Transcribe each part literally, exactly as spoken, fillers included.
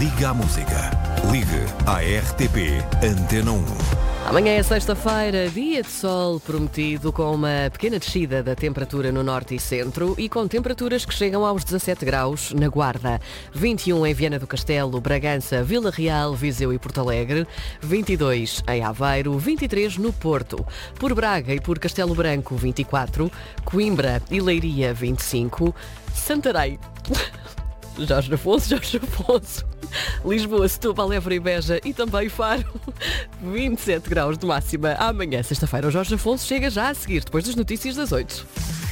Liga à música. Ligue à R T P Antena um. Amanhã é sexta-feira, dia de sol prometido, com uma pequena descida da temperatura no norte e centro e com temperaturas que chegam aos dezassete graus na Guarda, vinte e um em Viana do Castelo, Bragança, Vila Real, Viseu e Porto Alegre, vinte e dois em Aveiro, vinte e três no Porto. Por Braga e por Castelo Branco, vinte e quatro, Coimbra e Leiria, vinte e cinco, Santarém... Jorge Afonso, Jorge Afonso, Lisboa, Setúbal, Évora e Beja e também Faro, vinte e sete graus de máxima. Amanhã, sexta-feira, o Jorge Afonso chega já a seguir, depois das notícias das oito.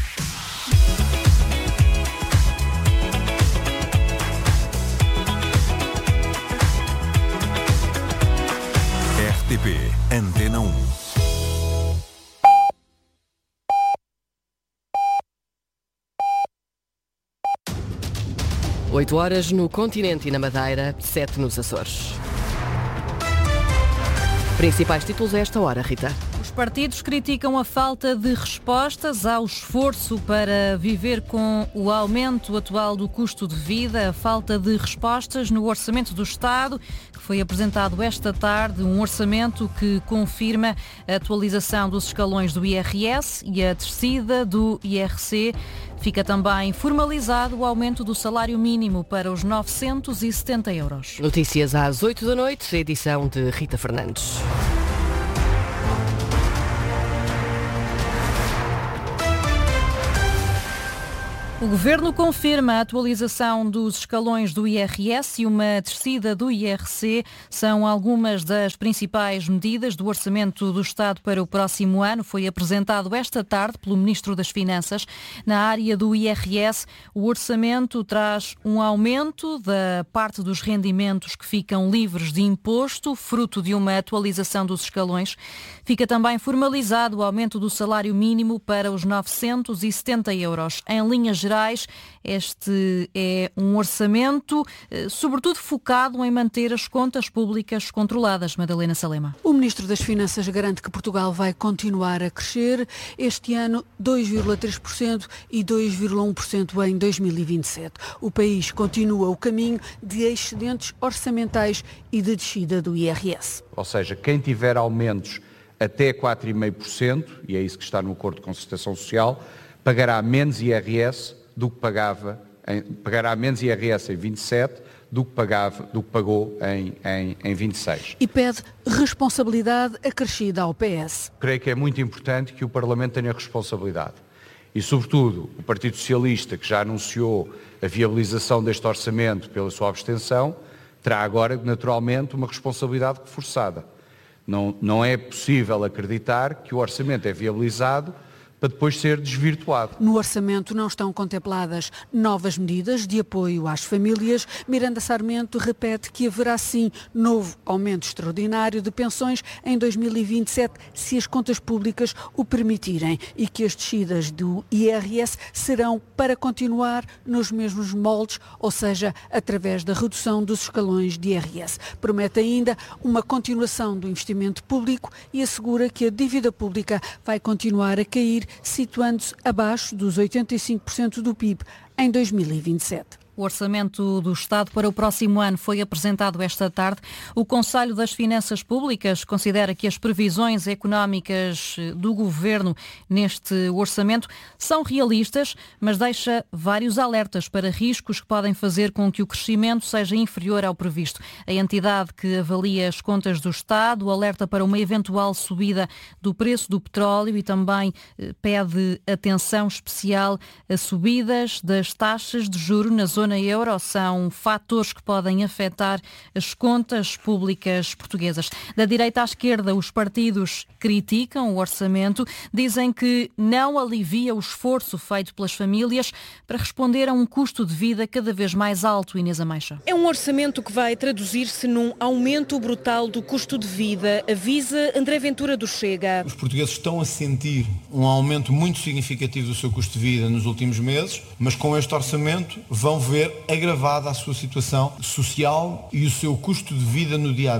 R T P Antena um. oito horas no continente e na Madeira, sete nos Açores. Principais títulos a esta hora, Rita. Os partidos criticam a falta de respostas ao esforço para viver com o aumento atual do custo de vida, a falta de respostas no Orçamento do Estado, que foi apresentado esta tarde, um orçamento que confirma a atualização dos escalões do I R S e a descida do I R C. Fica também formalizado o aumento do salário mínimo para os novecentos e setenta euros. Notícias às oito da noite, edição de Rita Fernandes. O Governo confirma a atualização dos escalões do I R S e uma descida do I R C. São algumas das principais medidas do Orçamento do Estado para o próximo ano. Foi apresentado esta tarde pelo Ministro das Finanças. Na área do I R S, o orçamento traz um aumento da parte dos rendimentos que ficam livres de imposto, fruto de uma atualização dos escalões. Fica também formalizado o aumento do salário mínimo para os novecentos e setenta euros. Em linhas gerais, este é um orçamento, sobretudo focado em manter as contas públicas controladas. Madalena Salema. O Ministro das Finanças garante que Portugal vai continuar a crescer este ano dois vírgula três por cento e dois vírgula um por cento em dois mil e vinte e sete. O país continua o caminho de excedentes orçamentais e de descida do I R S. Ou seja, quem tiver aumentos até quatro vírgula cinco por cento, e é isso que está no Acordo de Concertação Social, pagará menos I R S do que pagava, em, pagará menos I R S em vinte e sete do que, pagava, do que pagou em, em, em vinte e seis. E pede responsabilidade acrescida ao P S. Creio que é muito importante que o Parlamento tenha responsabilidade. E, sobretudo, o Partido Socialista, que já anunciou a viabilização deste orçamento pela sua abstenção, terá agora, naturalmente, uma responsabilidade reforçada. Não, não é possível acreditar que o orçamento é viabilizado para depois ser desvirtuado. No orçamento não estão contempladas novas medidas de apoio às famílias. Miranda Sarmento repete que haverá sim novo aumento extraordinário de pensões em dois mil e vinte e sete, se as contas públicas o permitirem, e que as descidas do I R S serão para continuar nos mesmos moldes, ou seja, através da redução dos escalões de I R S. Promete ainda uma continuação do investimento público e assegura que a dívida pública vai continuar a cair, situando-se abaixo dos oitenta e cinco por cento do P I B em dois mil e vinte e sete. O Orçamento do Estado para o próximo ano foi apresentado esta tarde. O Conselho das Finanças Públicas considera que as previsões económicas do Governo neste orçamento são realistas, mas deixa vários alertas para riscos que podem fazer com que o crescimento seja inferior ao previsto. A entidade que avalia as contas do Estado alerta para uma eventual subida do preço do petróleo e também pede atenção especial a subidas das taxas de juros na zona euro. São fatores que podem afetar as contas públicas portuguesas. Da direita à esquerda, os partidos criticam o orçamento, dizem que não alivia o esforço feito pelas famílias para responder a um custo de vida cada vez mais alto. Inês Ameixa. É um orçamento que vai traduzir-se num aumento brutal do custo de vida, avisa André Ventura do Chega. Os portugueses estão a sentir um aumento muito significativo do seu custo de vida nos últimos meses, mas com este orçamento vão ver agravada a sua situação social e o seu custo de vida no dia-a-dia.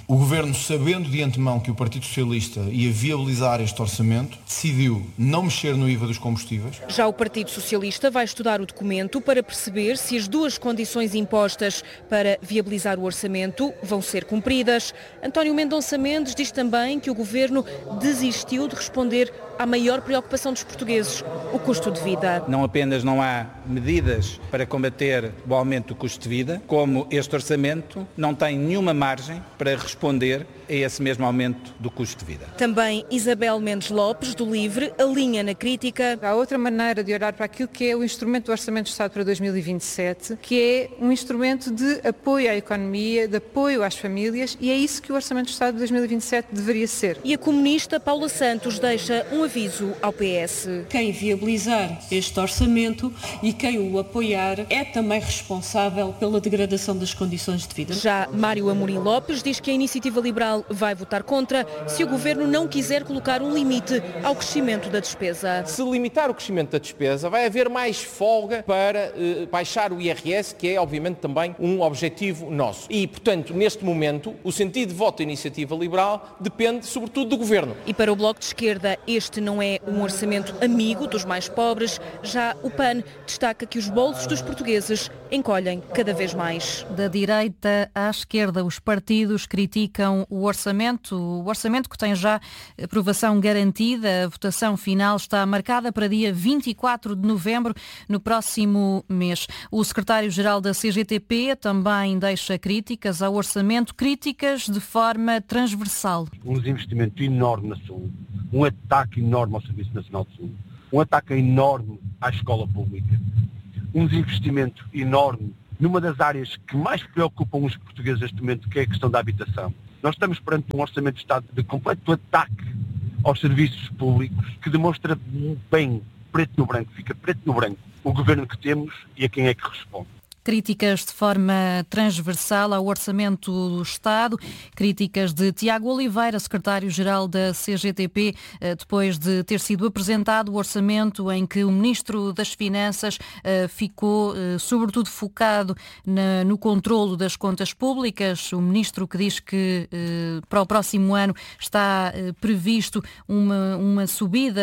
O Governo, sabendo de antemão que o Partido Socialista ia viabilizar este orçamento, decidiu não mexer no I V A dos combustíveis. Já o Partido Socialista vai estudar o documento para perceber se as duas condições impostas para viabilizar o orçamento vão ser cumpridas. António Mendonça Mendes diz também que o Governo desistiu de responder à maior preocupação dos portugueses, o custo de vida. Não apenas não há medidas para combater o aumento do custo de vida, como este orçamento não tem nenhuma margem para responder a esse mesmo aumento do custo de vida. Também Isabel Mendes Lopes, do LIVRE, alinha na crítica. Há outra maneira de olhar para aquilo que é o instrumento do Orçamento do Estado para dois mil e vinte e sete, que é um instrumento de apoio à economia, de apoio às famílias, e é isso que o Orçamento do Estado de dois mil e vinte e sete deveria ser. E a comunista Paula Santos deixa um aviso ao P S. Quem viabilizar este orçamento e quem o apoiar é também responsável pela degradação das condições de vida. Já Mário Amorim Lopes diz que a Iniciativa Liberal vai votar contra se o Governo não quiser colocar um limite ao crescimento da despesa. Se limitar o crescimento da despesa, vai haver mais folga para eh, baixar o I R S, que é obviamente também um objetivo nosso. E, portanto, neste momento, o sentido de voto da Iniciativa Liberal depende sobretudo do Governo. E para o Bloco de Esquerda, este não é um orçamento amigo dos mais pobres. Já o P A N destaca que os bolsos dos portugueses encolhem cada vez mais. Da direita à esquerda, os partidos criticam o orçamento, o orçamento que tem já aprovação garantida. A votação final está marcada para dia vinte e quatro de novembro, no próximo mês. O secretário-geral da C G T P também deixa críticas ao orçamento, críticas de forma transversal. Um desinvestimento enorme na saúde, um ataque enorme ao Serviço Nacional de Saúde, um ataque enorme à escola pública, um desinvestimento enorme numa das áreas que mais preocupam os portugueses neste momento, que é a questão da habitação. Nós estamos perante um orçamento de Estado de completo ataque aos serviços públicos, que demonstra bem, preto no branco, fica preto no branco, o governo que temos e a quem é que responde. Críticas de forma transversal ao Orçamento do Estado, críticas de Tiago Oliveira, secretário-geral da C G T P, depois de ter sido apresentado o orçamento em que o Ministro das Finanças ficou sobretudo focado na, no controlo das contas públicas. O Ministro que diz que para o próximo ano está previsto uma, uma subida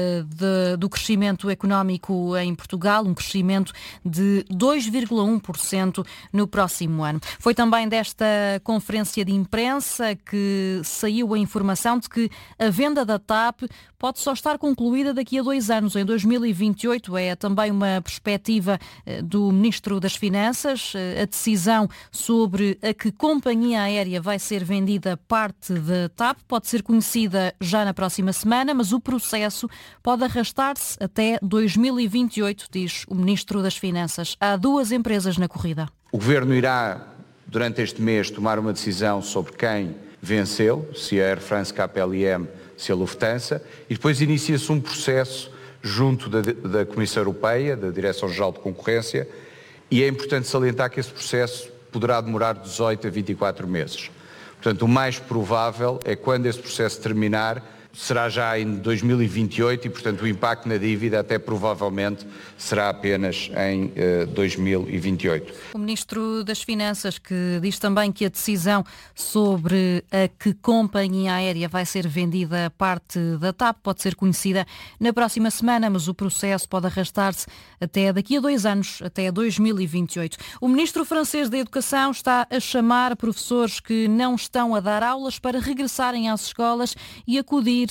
de, do crescimento económico em Portugal, um crescimento de dois vírgula um por cento no próximo ano. Foi também desta conferência de imprensa que saiu a informação de que a venda da T A P pode só estar concluída daqui a dois anos, em dois mil e vinte e oito. É também uma perspectiva do Ministro das Finanças. A decisão sobre a que companhia aérea vai ser vendida parte da T A P pode ser conhecida já na próxima semana, mas o processo pode arrastar-se até dois mil e vinte e oito, diz o Ministro das Finanças. Há duas empresas na corrida. O Governo irá, durante este mês, tomar uma decisão sobre quem venceu, se a Air France, K P L M, se a Lufthansa, e depois inicia-se um processo junto da, da Comissão Europeia, da Direção-Geral de Concorrência, e é importante salientar que esse processo poderá demorar dezoito a vinte e quatro meses. Portanto, o mais provável é quando esse processo terminar, será já em dois mil e vinte e oito e, portanto, o impacto na dívida até provavelmente será apenas em uh, dois mil e vinte e oito. O Ministro das Finanças que diz também que a decisão sobre a que companhia aérea vai ser vendida a parte da T A P pode ser conhecida na próxima semana, mas o processo pode arrastar-se até daqui a dois anos, até dois mil e vinte e oito. O Ministro francês da Educação está a chamar professores que não estão a dar aulas para regressarem às escolas e acudir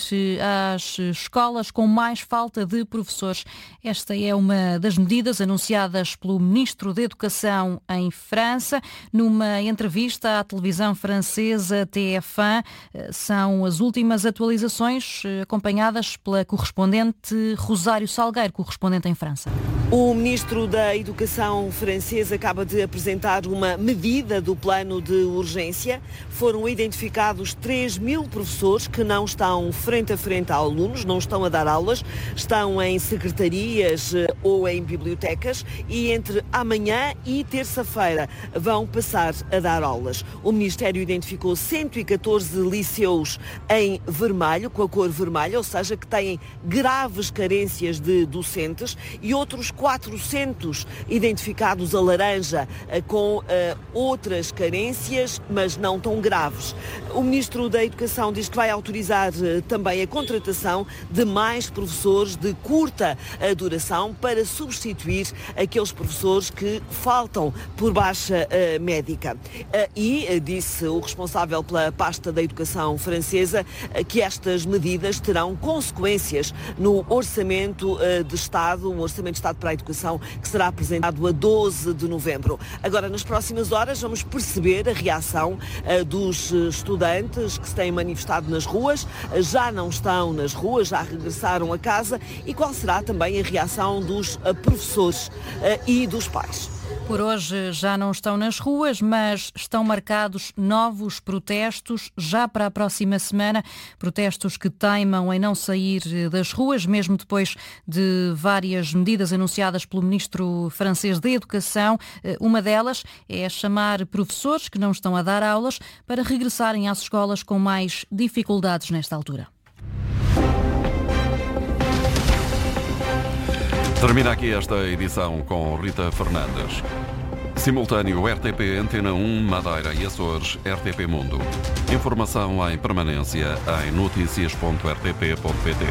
às escolas com mais falta de professores. Esta é uma das medidas anunciadas pelo Ministro da Educação em França. Numa entrevista à televisão francesa T F um, são as últimas atualizações acompanhadas pela correspondente Rosário Salgueiro, correspondente em França. O Ministro da Educação francês acaba de apresentar uma medida do plano de urgência. Foram identificados três mil professores que não estão frente a frente a alunos, não estão a dar aulas, estão em secretarias ou em bibliotecas e entre amanhã e terça-feira vão passar a dar aulas. O Ministério identificou cento e catorze liceus em vermelho, com a cor vermelha, ou seja, que têm graves carências de docentes, e outros quatrocentos identificados a laranja, com uh, outras carências, mas não tão graves. O Ministro da Educação diz que vai autorizar uh, também a contratação de mais professores de curta uh, duração para substituir aqueles professores que faltam por baixa uh, médica. Uh, e uh, disse o responsável pela pasta da educação francesa uh, que estas medidas terão consequências no orçamento uh, de Estado, um orçamento de Estado para a educação que será apresentado a doze de novembro. Agora, nas próximas horas, vamos perceber a reação uh, dos estudantes que se têm manifestado nas ruas, uh, já não estão nas ruas, já regressaram a casa, e qual será também a reação dos uh, professores uh, e dos pais. Por hoje já não estão nas ruas, mas estão marcados novos protestos já para a próxima semana. Protestos que teimam em não sair das ruas, mesmo depois de várias medidas anunciadas pelo Ministro francês da Educação. Uma delas é chamar professores que não estão a dar aulas para regressarem às escolas com mais dificuldades nesta altura. Termina aqui esta edição com Rita Fernandes. Simultâneo R T P Antena um, Madeira e Açores, R T P Mundo. Informação em permanência em notícias ponto r t p ponto p t.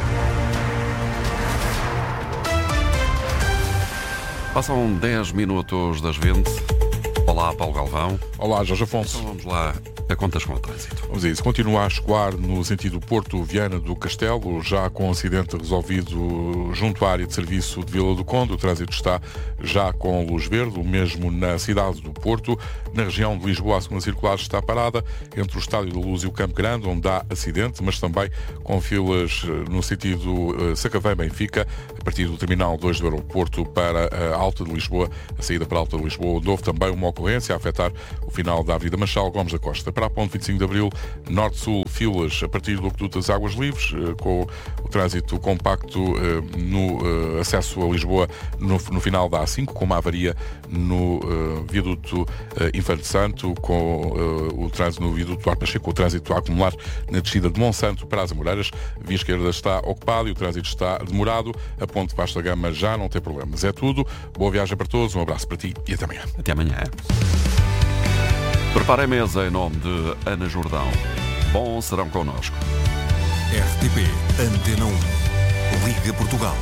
Passam dez minutos das vinte. Olá, Paulo Galvão. Olá, Jorge Afonso. Então vamos lá a contas com o trânsito. Vamos a isso. Continua a escoar no sentido Porto-Viana do Castelo, já com o acidente resolvido junto à área de serviço de Vila do Conde. O trânsito está já com luz verde, o mesmo na cidade do Porto. Na região de Lisboa, a segunda circular está parada entre o Estádio da Luz e o Campo Grande, onde há acidente, mas também com filas no sentido uh, Sacavém-Benfica, a partir do Terminal dois do aeroporto para a Alta de Lisboa, a saída para a Alta de Lisboa, onde houve também uma ocorrência a afetar o final da Avenida Machado Gomes da Costa. Para a Ponte vinte e cinco de Abril, Norte-Sul, filas a partir do Aqueduto das Águas Livres, com o trânsito compacto no acesso a Lisboa no, no final da A cinco, com uma avaria no uh, viaduto uh, Infante Santo, com uh, o trânsito no viaduto Duarte Pacheco, com o trânsito a acumular na descida de Monsanto para as Amoreiras. A via esquerda está ocupada e o trânsito está demorado. A Ponte Vasta Gama já não tem problemas. É tudo. Boa viagem para todos, um abraço para ti e até amanhã. Até amanhã. Prepare a mesa em nome de Ana Jordão. Bom serão connosco. R T P Antena um. Liga Portugal.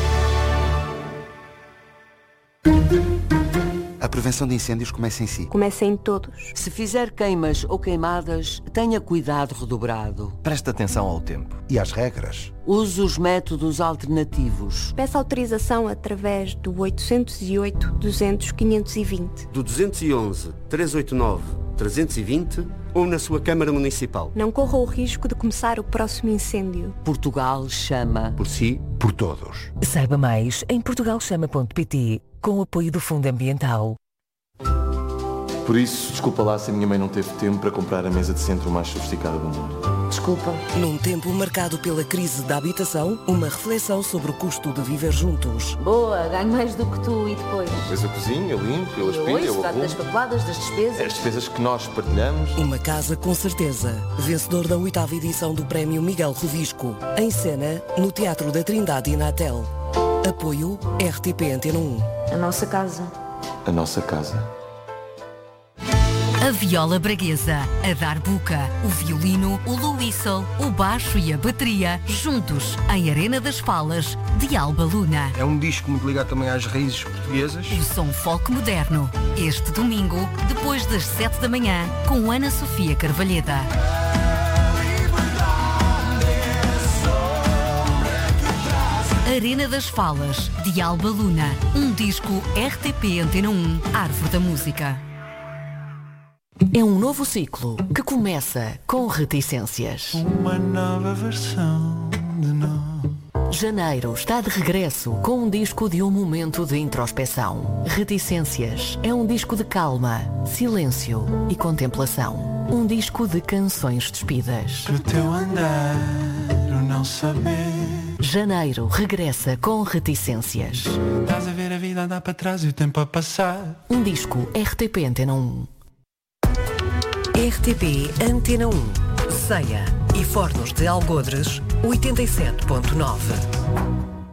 A prevenção de incêndios começa em si. Começa em todos. Se fizer queimas ou queimadas, tenha cuidado redobrado. Preste atenção ao tempo e às regras. Use os métodos alternativos. Peça autorização através do oitocentos e oito, duzentos, quinhentos e vinte. Do duzentos e onze, trezentos e oitenta e nove, trezentos e vinte ou na sua Câmara Municipal. Não corra o risco de começar o próximo incêndio. Portugal chama. Por si, por todos. Saiba mais em portugal chama ponto p t, com o apoio do Fundo Ambiental. Por isso, desculpa lá se a minha mãe não teve tempo para comprar a mesa de centro mais sofisticada do mundo. Desculpa. Num tempo marcado pela crise da habitação, uma reflexão sobre o custo de viver juntos. Boa, ganho mais do que tu e depois. Depois eu cozinho, eu limpo, eu aspiro, eu arrumo. arrumo. Das papeladas, das despesas. As despesas que nós partilhamos. Uma casa com certeza. Vencedor da oitava edição do Prémio Miguel Rovisco. Em cena, no Teatro da Trindade e na Atel. Apoio R T P Antena um. A nossa casa. A nossa casa. A viola braguesa, a darbuca, o violino, o louíssel, o baixo e a bateria, juntos em Arena das Falas, de Alba Luna. É um disco muito ligado também às raízes portuguesas. O som folk moderno, este domingo, depois das sete da manhã, com Ana Sofia Carvalheda. Arena das Falas, de Alba Luna, um disco R T P Antena um, Árvore da Música. É um novo ciclo que começa com reticências. Uma nova versão de nós. Janeiro está de regresso com um disco de um momento de introspeção. Reticências é um disco de calma, silêncio e contemplação. Um disco de canções despidas. O teu andar, o não saber. Janeiro regressa com reticências. Estás a ver a vida andar para trás e o tempo a passar. Um disco R T P Antena um. R T P Antena um. Ceia e Fornos de Algodres, oitenta e sete ponto nove.